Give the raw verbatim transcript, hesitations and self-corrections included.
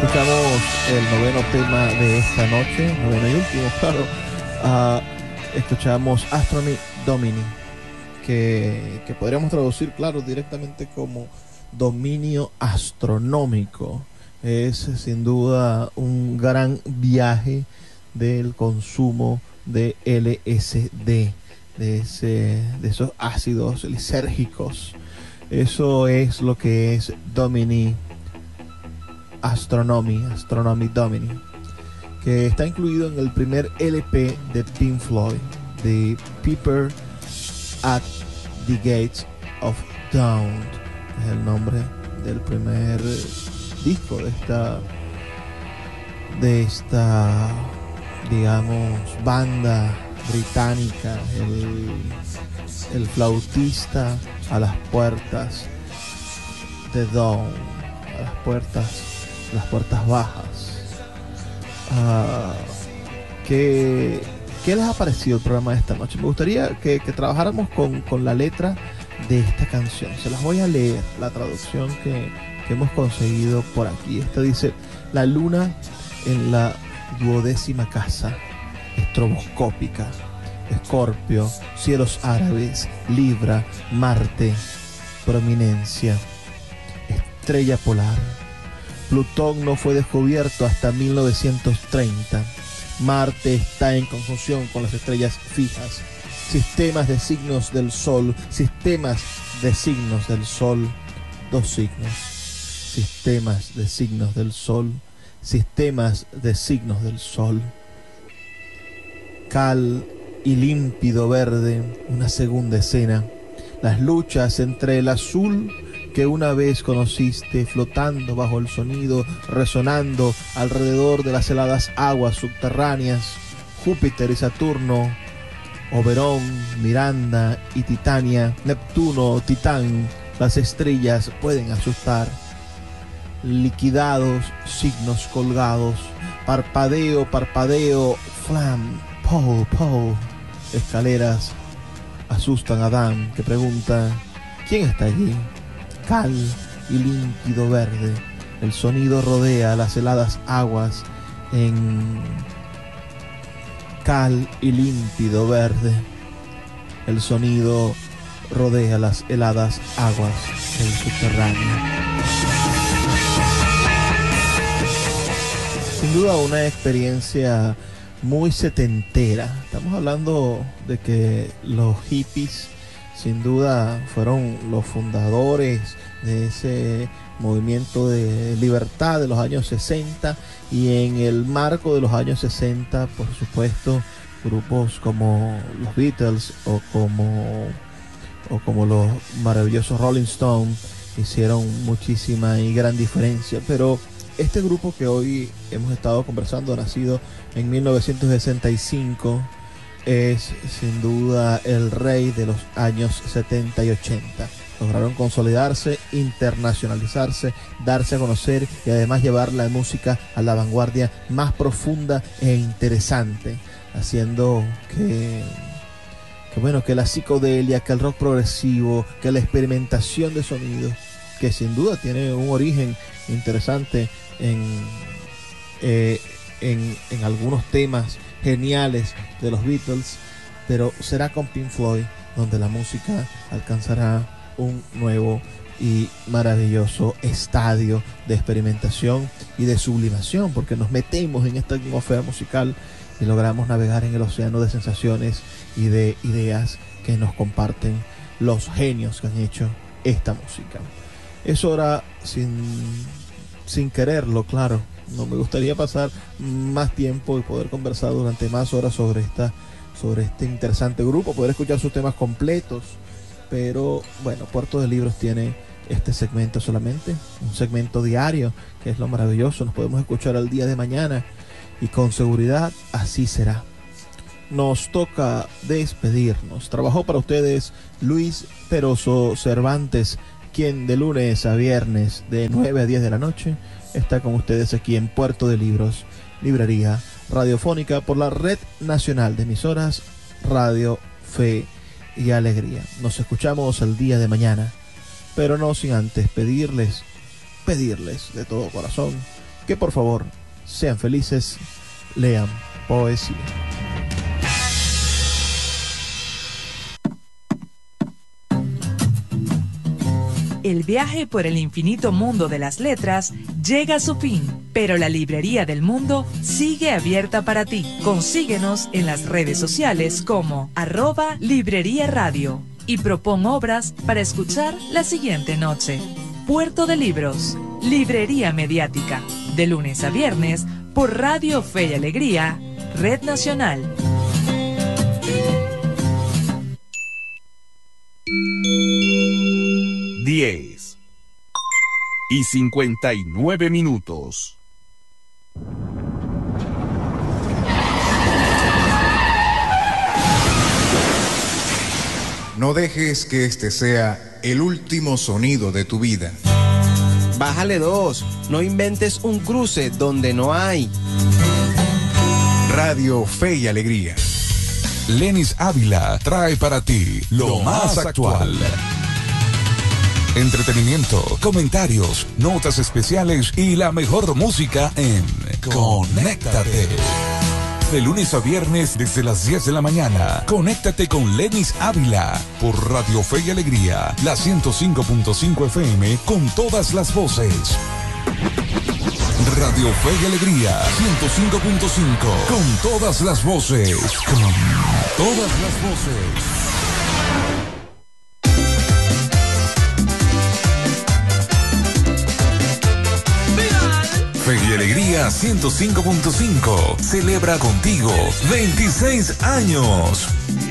Escuchamos el noveno tema de esta noche, noveno y último, claro. Uh, escuchamos Astronomy Domini, que, que podríamos traducir, claro, directamente como dominio astronómico. Es sin duda un gran viaje del consumo de L S D, de, ese, de esos ácidos lisérgicos. Eso es lo que es Domini Astronomy, Astronomy Domini, que está incluido en el primer L P de Pink Floyd, The Piper at the Gates of Dawn. Es el nombre del primer disco de esta, de esta, digamos, banda británica, el, el flautista a las puertas de Dawn, a las puertas las puertas bajas. Uh, ¿qué, ¿Qué les ha parecido el programa de esta noche? Me gustaría que, que trabajáramos con, con la letra de esta canción. Se las voy a leer, la traducción que, que hemos conseguido por aquí. Esta dice: la luna en la duodécima casa, estroboscópica, Escorpio, cielos árabes, Libra, Marte, prominencia, estrella polar. Plutón no fue descubierto hasta mil novecientos treinta. Marte está en conjunción con las estrellas fijas. Sistemas de signos del Sol. Sistemas de signos del Sol. Dos signos. Sistemas de signos del Sol. Sistemas de signos del Sol. Cal y límpido verde. Una segunda escena. Las luchas entre el azul que una vez conociste, flotando bajo el sonido, resonando alrededor de las heladas aguas subterráneas, Júpiter y Saturno, Oberón, Miranda y Titania, Neptuno, Titán, las estrellas pueden asustar. Liquidados, signos colgados, parpadeo, parpadeo, flam, pow, pow, escaleras asustan a Adán, que pregunta: ¿quién está allí? Cal y límpido verde, el sonido rodea las heladas aguas en cal y límpido verde, el sonido rodea las heladas aguas del subterráneo. Sin duda una experiencia muy setentera. Estamos hablando de que los hippies sin duda fueron los fundadores de ese movimiento de libertad de los años sesenta, y en el marco de los años sesenta, por supuesto, grupos como los Beatles o como, o como los maravillosos Rolling Stones hicieron muchísima y gran diferencia. Pero este grupo que hoy hemos estado conversando, nacido en mil novecientos sesenta y cinco, es sin duda el rey de los años setenta y ochenta. Lograron consolidarse, internacionalizarse, darse a conocer y además llevar la música a la vanguardia más profunda e interesante, haciendo que, que bueno, que la psicodelia, que el rock progresivo, que la experimentación de sonidos, que sin duda tiene un origen interesante en, eh, en, en algunos temas geniales de los Beatles, pero será con Pink Floyd donde la música alcanzará un nuevo y maravilloso estadio de experimentación y de sublimación, porque nos metemos en esta atmósfera musical y logramos navegar en el océano de sensaciones y de ideas que nos comparten los genios que han hecho esta música. Es hora, sin, sin quererlo, claro, no me gustaría pasar más tiempo y poder conversar durante más horas sobre esta, sobre este interesante grupo, poder escuchar sus temas completos, pero bueno, Puerto de Libros tiene este segmento solamente, un segmento diario, que es lo maravilloso. Nos podemos escuchar al día de mañana y con seguridad así será. Nos toca despedirnos. Trabajó para ustedes Luis Peroso Cervantes, quien de lunes a viernes de nueve a diez de la noche está con ustedes aquí en Puerto de Libros, librería radiofónica por la Red Nacional de Emisoras Radio Fe y Alegría. Nos escuchamos el día de mañana, pero no sin antes pedirles, pedirles de todo corazón que por favor sean felices, lean poesía. El viaje por el infinito mundo de las letras llega a su fin, pero la librería del mundo sigue abierta para ti. Consíguenos en las redes sociales como arroba librería radio y propon obras para escuchar la siguiente noche. Puerto de Libros, Librería Mediática, de lunes a viernes por Radio Fe y Alegría, Red Nacional. diez y cincuenta y nueve minutos. No dejes que este sea el último sonido de tu vida. Bájale dos, no inventes un cruce donde no hay. Radio Fe y Alegría. Lenis Ávila trae para ti lo más actual. Entretenimiento, comentarios, notas especiales y la mejor música en Conéctate. De lunes a viernes desde las diez de la mañana. Conéctate con Lenis Ávila por Radio Fe y Alegría, la ciento cinco punto cinco F M con todas las voces. Radio Fe y Alegría, ciento cinco punto cinco con todas las voces. Con todas las voces. Fe y Alegría ciento cinco punto cinco celebra contigo veintiséis años.